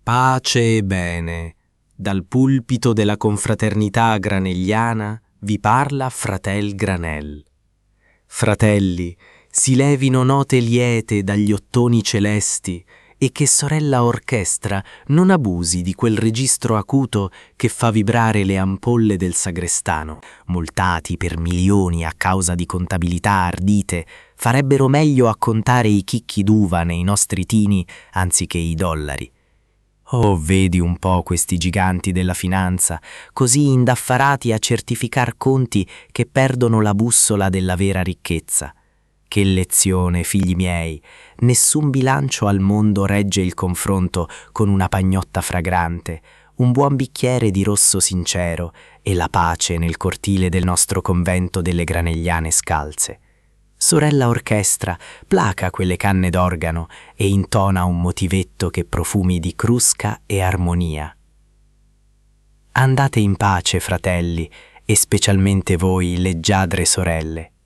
Pace e bene. Dal pulpito della confraternità granegliana vi parla fratel Granel. Fratelli, si levino note liete dagli ottoni celesti e che sorella orchestra non abusi di quel registro acuto che fa vibrare le ampolle del sagrestano. Multati per milioni a causa di contabilità ardite, farebbero meglio a contare i chicchi d'uva nei nostri tini anziché i dollari. Oh, vedi un po' questi giganti della finanza, così indaffarati a certificar conti che perdono la bussola della vera ricchezza. Che lezione, figli miei! Nessun bilancio al mondo regge il confronto con una pagnotta fragrante, un buon bicchiere di rosso sincero e la pace nel cortile del nostro convento delle Granegliane scalze. Sorella orchestra, placa quelle canne d'organo e intona un motivetto che profumi di crusca e armonia. Andate in pace, fratelli, e specialmente voi, leggiadre sorelle.